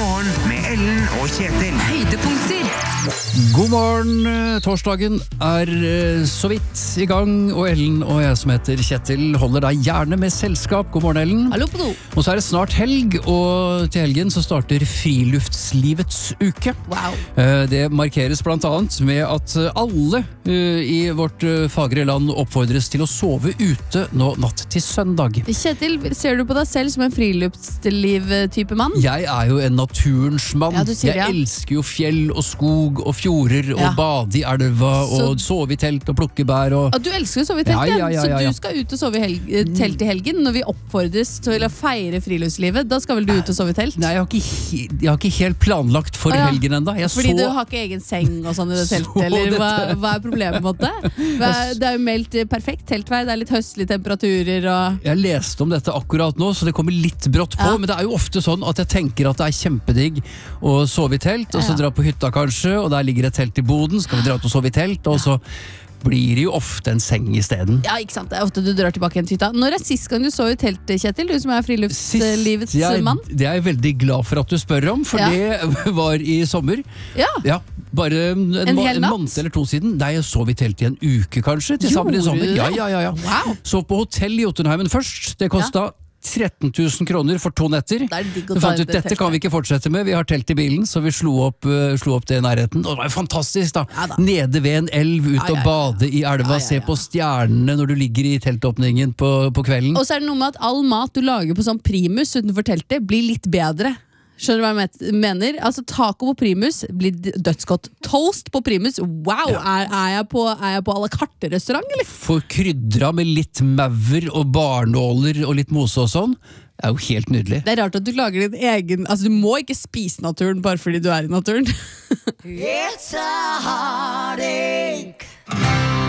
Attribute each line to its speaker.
Speaker 1: morgen med Ellen og Kjetil.
Speaker 2: Høydepunkter.
Speaker 3: God morgen, torsdagen så vidt i gang, og Ellen og jeg som heter Kjetil holder deg gjerne med selskap. God morgen, Ellen.
Speaker 2: Hallo på do.
Speaker 3: Og så det snart helg, og til helgen så starter friluftslivets uke.
Speaker 2: Wow.
Speaker 3: Det markeres blant annet med at alle i vårt fagre land oppfordres til å sove ute nå natt til søndag.
Speaker 2: Kjetil, ser du på deg selv som en friluftsliv-type mann?
Speaker 3: Jeg jo en naturens mann.
Speaker 2: Ja, du sier det, ja.
Speaker 3: Jeg elsker jo fjell og skog og fjorder og
Speaker 2: Ja.
Speaker 3: bade i elva og sove i telt og plukke bær og...
Speaker 2: Du elsker å sove i telt,
Speaker 3: Ja.
Speaker 2: så du skal ut og sove i telt i helgen. Når vi oppfordres til å feire friluftslivet, da skal vel du ut og sove i telt?
Speaker 3: Nei, jeg har ikke helt planlagt for helgen enda.
Speaker 2: Fordi du har ikke egen seng og sånn i det teltet, eller hva problemet med det? Det jo meldt perfekt teltvær, det litt høstlige temperaturer og...
Speaker 3: Jeg leste om dette akkurat nå, så det kommer litt brått på, men det jo ofte sånn at jeg tenker at det kjempedigg å sove i telt, og så dra på hytta kanskje, og der ligger et telt i boden, så kan vi dra ut og sove i telt, og så blir det jo ofte en seng i stedet.
Speaker 2: Ja, ikke sant, det ofte du drar tilbake en hytta. Når sist gang du sov i telt, Kjetil, du som friluftslivets mann?
Speaker 3: Det jeg veldig glad for at du spør om, for det var i sommer. Ja, bare en måned eller to siden. Nei, jeg sov i telt i en uke kanskje, til sammen i sommer. Ja.
Speaker 2: Wow.
Speaker 3: Så på hotell i Jotunheimen først. Det kostet 13 000 kroner for 2 netter.
Speaker 2: Vi
Speaker 3: fant ut, dette kan vi ikke fortsette med. Vi har telt i bilen, så vi slo opp det i nærheten. Og det var jo fantastisk da. Nede ved en elv, ut og bade i elva, se på stjernene når du ligger i teltåpningen på kvelden.
Speaker 2: Og så det noe med at all mat du lager på sånn primus utenfor teltet blir litt bedre. Skjønner du hva jeg mener? Altså taco på primus blir dødsgodt. Toast på primus, wow! Jeg på à la carte restaurant, eller?
Speaker 3: For krydra med litt maur og barnåler og litt mose og sånn, det jo helt nydelig.
Speaker 2: Det rart at du lager din egen... Altså du må ikke spise naturen bare fordi du i naturen.
Speaker 4: It's a hard